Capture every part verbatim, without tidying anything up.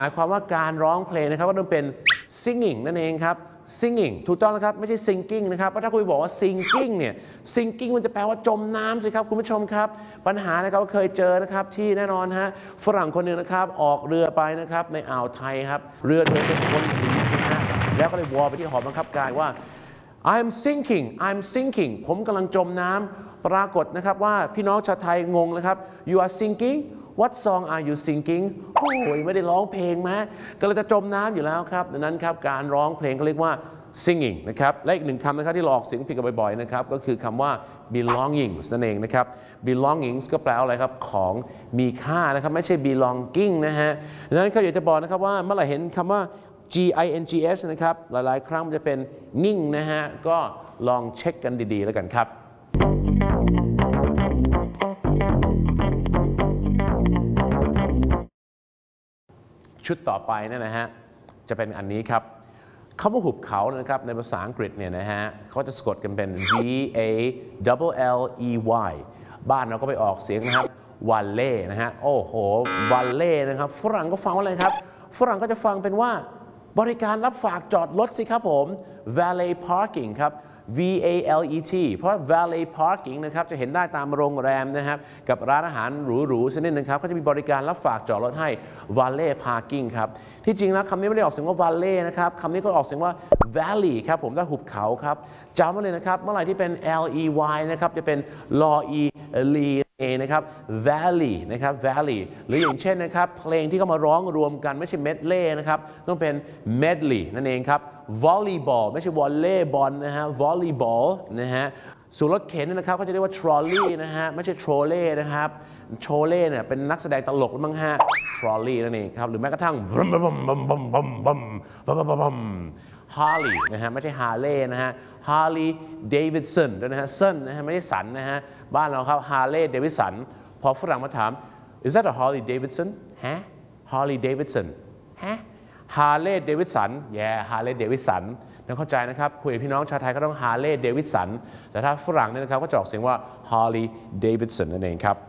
หมายความว่าการร้องเพลงนะครับก็ต้องเป็น singing นั่นเองครับ singing ถูกต้องนะครับไม่ใช่ singing นะครับเพราะถ้าคุณบอกว่า singing เนี่ย singing มันจะแปลว่าจมน้ำสิครับคุณผู้ชมครับปัญหานะครับก็เคยเจอนะครับที่แน่นอนฮะฝรั่งคนหนึ่งนะครับออกเรือไปนะครับในอ่าวไทยครับเรือเดินไปชนหินนะฮะแล้วก็เลยวอลไปที่หอบังคับการว่า I'm sinking I'm sinking ผมกำลังจมน้ำปรากฏนะครับว่าพี่น้องชาวไทยงงนะครับ you are sinking What song are you singing โอ้ยไม่ได้ร้องเพลงมาก็เลยจะจมน้ำอยู่แล้วครับดังนั้นครับการร้องเพลงก็เรียกว่า singing นะครับและอีกหนึ่งคำนะครับที่เราออกเสียงผิดกันบ่อยๆนะครับก็คือคำว่า belongings นั่นเองนะครับ belongings ก็แปลว่าอะไรครับของมีค่านะครับไม่ใช่ belonging นะฮะดังนั้นเขาอยากจะบอกนะครับว่าเมื่อไหร่เห็นคำว่า gings นะครับหลายๆครั้งมันจะเป็นงิ่งนะฮะก็ลองเช็คกันดีๆแล้วกันครับชุดต่อไปเนี่ยนะฮะจะเป็นอันนี้ครับคำว่าหุบเขานะครับในภาษาอังกฤษเนี่ยนะฮะเขาจะสะกดกันเป็น V A L L E Y บ้านเราก็ไปออกเสียงนะครับวัลเล่นะฮะโอ้โหวัลเล่นะครับฝรั่งก็ฟังว่าอะไรครับฝรั่งก็จะฟังเป็นว่าบริการรับฝากจอดรถสิครับผม valet parking ครับ V A L E T เพราะ valet parking นะครับจะเห็นได้ตามโรงแรมนะครับกับร้านอาหารหรูๆชนิดนึงครับก็จะมีบริการรับฝากจอดรถให้ valet parking ครับที่จริงแล้วคำนี้ไม่ได้ออกเสียงว่า valet นะครับคำนี้ก็ออกเสียงว่า valley ครับผมถ้าหุบเขาครับจำไว้เลยนะครับเมื่อไหร่ที่เป็น L E Y นะครับจะเป็น ลอ E ลีเอนะครับ valley นะครับ valley หรืออย่างเช่นนะครับเพลงที่เขามาร้องรวมกันไม่ใช่ medley นะครับต้องเป็น medley นั่นเองครับ volleyball ไม่ใช่ volleyball นะฮะ volleyball นะฮะส่วนรถเข็นนะครับเขาจะเรียกว่า trolley นะฮะไม่ใช่ trolley นะครับ trolley เนี่ยเป็นนักแสดงตลกมั้งฮะ trolley นั่นเองครับหรือแม้กระทั่ง Harley นะฮะไม่ใช่ Harley นะฮะ Harley Davidson ด้วยนะฮะ Sun นะฮะไม่ใช่สันนะฮะบ้านเราครับ Harley Davidson พอฝรั่งมาถาม Is that a Harley Davidson ฮะ Harley Davidson ฮะ Harley Davidson yeah Harley Davidson ต้องเข้าใจนะครับคุยกับพี่น้องชาวไทยก็ต้อง Harley Davidson แต่ถ้าฝรั่งเนี่ยนะครับก็จะออกเสียงว่า Harley Davidson นั่นเองครับ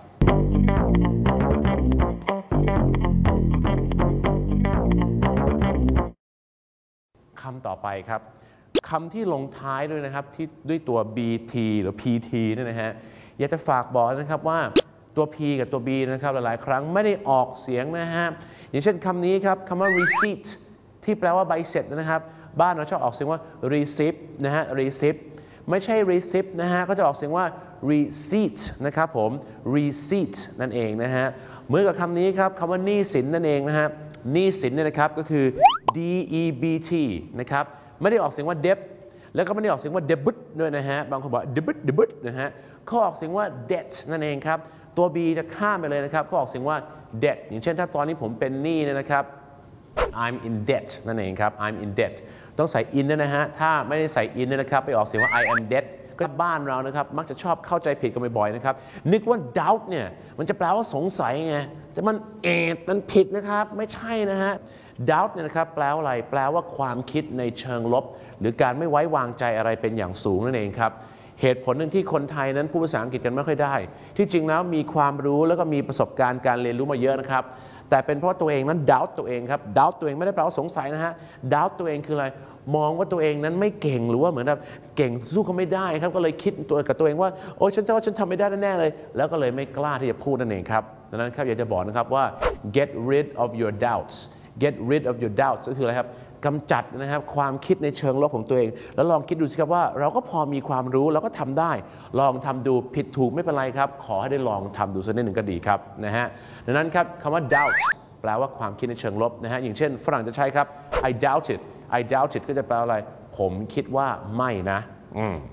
คำต่อไปครับคำที่ลงท้ายด้วยนะครับที่ด้วยตัว บี ที หรือ พี ที เนี่ยนะฮะอยากจะฝากบอกนะครับว่าตัว P กับตัว B นะครับหลายๆครั้งไม่ได้ออกเสียงนะฮะอย่างเช่นคำนี้ครับคำว่า receipt ที่แปลว่าใบเสร็จนะครับบ้านเราชอบออกเสียงว่า receipt นะฮะ receipt ไม่ใช่ receipt นะฮะก็จะออกเสียงว่า receipt นะครับผม receipt นั่นเองนะฮะเหมือนกับคำนี้ครับคำว่าหนี้สินนั่นเองนะฮะหนี้สินเนี่ยนะครับก็คือ D E B T นะครับไม่ได้ออกเสียงว่า debt แล้วก็ไม่ได้ออกเสียงว่า debit ด้วยนะฮะบางคนบอก debit debit นะฮะเขาออกเสียงว่า debt นั่นเองครับตัว B จะข้ามไปเลยนะครับเขาออกเสียงว่า debt อย่างเช่นถ้าตอนนี้ผมเป็นหนี้เนี่ยนะครับ I'm in debt นั่นเองครับ I'm in debt ต้องใส่ in ด้วยนะฮะถ้าไม่ได้ใส่ in เนี่ยนะครับไปออกเสียงว่า I am debtก็บ้านเรานะครับมักจะชอบเข้าใจผิดกันบ่อยๆนะครับนึกว่า doubt เนี่ยมันจะแปลว่าสงสัยไงแต่มันเอ็ดมันผิดนะครับไม่ใช่นะฮะ doubt เนี่ยนะครับแปลว่าอะไรแปลว่าความคิดในเชิงลบหรือการไม่ไว้วางใจอะไรเป็นอย่างสูงนั่นเองครับเหตุผลหนึ่งที่คนไทยนั้นพูดภาษาอังกฤษกันไม่ค่อยได้ที่จริงแล้วมีความรู้แล้วก็มีประสบการณ์การเรียนรู้มาเยอะนะครับแต่เป็นเพราะตัวเองนั้น doubt ตัวเองครับ doubt ตัวเองไม่ได้แปลว่าสงสัยนะฮะ doubt ตัวเองคืออะไรมองว่าตัวเองนั้นไม่เก่งหรือว่าเหมือนแบบเก่งสู้เขาไม่ได้ครับก็เลยคิดตัวกับตัวเองว่าโอ้ฉันจะว่าฉันทำไม่ได้แน่ๆเลยแล้วก็เลยไม่กล้าที่จะพูดนั่นเองครับดังนั้นครับอยากจะบอกนะครับว่า get rid of your doubts get rid of your doubts ก็คืออะไรครับกำจัดนะครับความคิดในเชิงลบของตัวเองแล้วลองคิดดูสิครับว่าเราก็พอมีความรู้เราก็ทำได้ลองทำดูผิดถูกไม่เป็นไรครับขอให้ได้ลองทำดูสักนิดหนึ่งก็ดีครับนะฮะดังนั้นครับคำว่า doubt แปลว่าความคิดในเชิงลบนะฮะอย่างเช่นฝรั่งจะใช้ครับ I doubt it I doubt it ก็จะแปลอะไรผมคิดว่าไม่นะอืม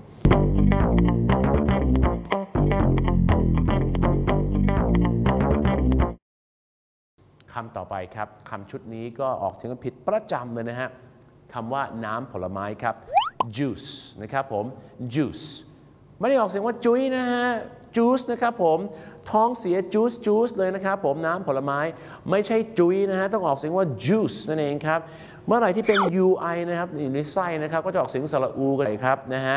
คำต่อไปครับคำชุดนี้ก็ออกเสียงผิดประจำเลยนะฮะคำว่าน้ำผลไม้ครับ juice นะครับผม juice ไม่ได้ออกเสียงว่าจุ้ยนะฮะ juice นะครับผมท้องเสีย juice juice เลยนะครับผมน้ำผลไม้ไม่ใช่จุ้ยนะฮะต้องออกเสียงว่า juice นั่นเองครับเมื่อไหร่ที่เป็น ui นะครับอยู่ในไส้นะครับก็จะออกเสียงสระอูกันเลยครับนะฮะ